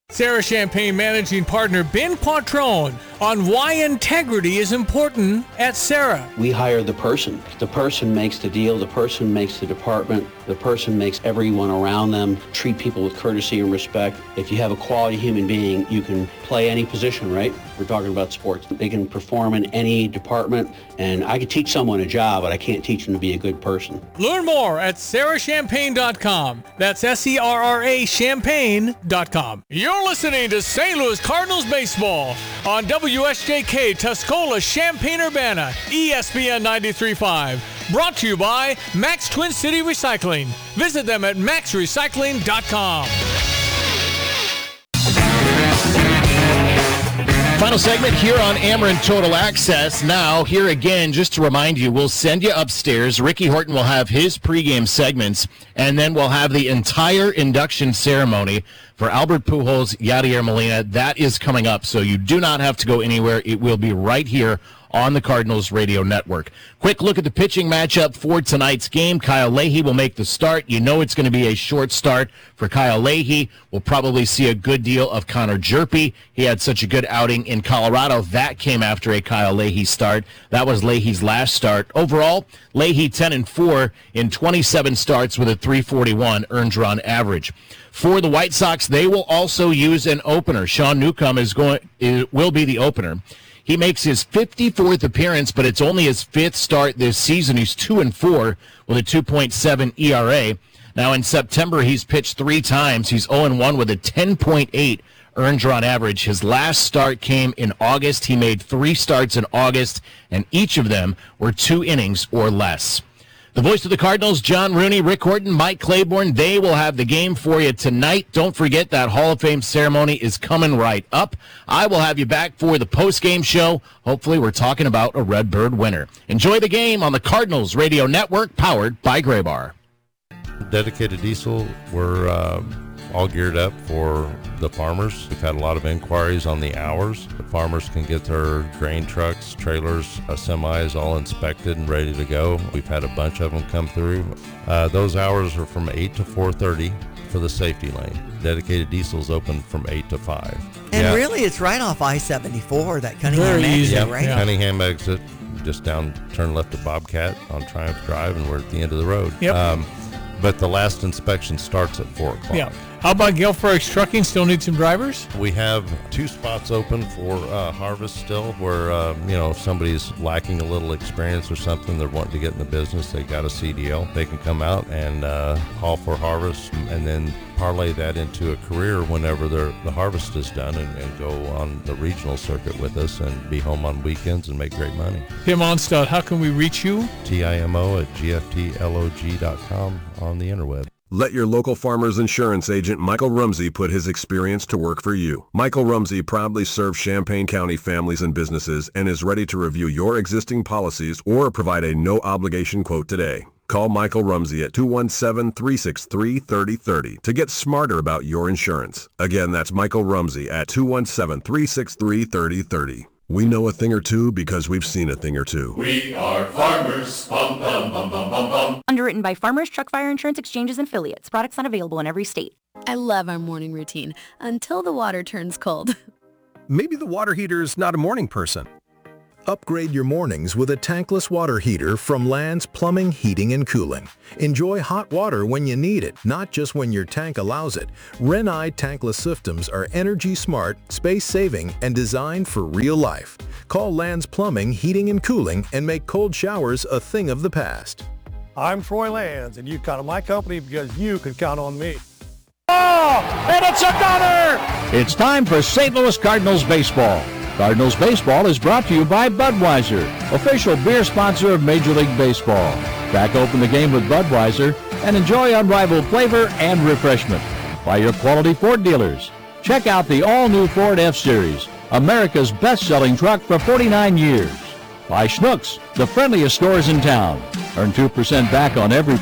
Sarah Champagne Managing Partner Ben Quattrone on why integrity is important at Sarah. We hire the person. The person makes the deal. The person makes the department. The person makes everyone around them treat people with courtesy and respect. If you have a quality human being, you can play any position, right? We're talking about sports. They can perform in any department, and I could teach someone a job, but I can't teach them to be a good person. Learn more at sarahchampagne.com. That's SERRA champagne.com. You're listening to St. Louis Cardinals baseball on WSJK Tuscola Champaign-Urbana, ESPN 93.5. Brought to you by Max Twin City Recycling. Visit them at maxrecycling.com. Final segment here on Ameren Total Access. Now, here again, just to remind you, we'll send you upstairs. Ricky Horton will have his pregame segments, and then we'll have the entire induction ceremony for Albert Pujols, Yadier Molina. That is coming up, so you do not have to go anywhere. It will be right here on the Cardinals Radio Network. Quick look at the pitching matchup for tonight's game. Kyle Leahy will make the start. You know it's going to be a short start for Kyle Leahy. We'll probably see a good deal of Connor Jerpy. He had such a good outing in Colorado. That came after a Kyle Leahy start. That was Leahy's last start. Overall, Leahy 10-4 in 27 starts with a .341 earned run average. For the White Sox, they will also use an opener. Sean Newcomb will be the opener. He makes his 54th appearance, but it's only his fifth start this season. He's 2-4 with a 2.7 ERA. Now in September, he's pitched 3 times. He's 0-1 with a 10.8 earned run average. His last start came in August. He made 3 starts in August, and each of them were 2 innings or less. The voice of the Cardinals, John Rooney, Rick Horton, Mike Claiborne, they will have the game for you tonight. Don't forget that Hall of Fame ceremony is coming right up. I will have you back for the post-game show. Hopefully we're talking about a Redbird winner. Enjoy the game on the Cardinals Radio Network, powered by Graybar. Dedicated Diesel, we're all geared up for the farmers. We've had a lot of inquiries on the hours. The farmers can get their grain trucks, trailers, semis all inspected and ready to go. We've had a bunch of them come through. Those hours are from 8 to 4:30 for the safety lane. Dedicated Diesel's open from 8 to 5. And really, it's right off I-74, that Cunningham exit, right? Yeah. Cunningham exit, just down, turn left to Bobcat on Triumph Drive, and we're at the end of the road. Yep. But the last inspection starts at 4 o'clock. Yeah. How about Gelfrix Trucking? Still need some drivers? We have 2 spots open for harvest still, where if somebody's lacking a little experience or something, they're wanting to get in the business, they got a CDL, they can come out and haul for harvest, and then parlay that into a career whenever the harvest is done, and go on the regional circuit with us and be home on weekends and make great money. Tim Onstad, how can we reach you? TIMO@GFTLOG.com on the interweb. Let your local farmer's insurance agent Michael Rumsey put his experience to work for you. Michael Rumsey proudly serves Champaign County families and businesses and is ready to review your existing policies or provide a no-obligation quote today. Call Michael Rumsey at 217-363-3030 to get smarter about your insurance. Again, that's Michael Rumsey at 217-363-3030. We know a thing or two because we've seen a thing or two. We are farmers. Bum, bum, bum, bum, bum, bum. Underwritten by Farmers Truck Fire Insurance Exchanges and Affiliates. Products not available in every state. I love our morning routine until the water turns cold. Maybe the water heater's not a morning person. Upgrade your mornings with a tankless water heater from Land's Plumbing, Heating, and Cooling. Enjoy hot water when you need it, not just when your tank allows it. Renai tankless systems are energy smart, space-saving, and designed for real life. Call Land's Plumbing, Heating, and Cooling and make cold showers a thing of the past. I'm Troy Lands, and you count on my company because you can count on me. Oh, and it's another! It's time for St. Louis Cardinals baseball. Cardinals baseball is brought to you by Budweiser, official beer sponsor of Major League Baseball. Crack open the game with Budweiser and enjoy unrivaled flavor and refreshment. By your quality Ford dealers. Check out the all-new Ford F-Series, America's best-selling truck for 49 years. By Schnucks, the friendliest stores in town. Earn 2% back on every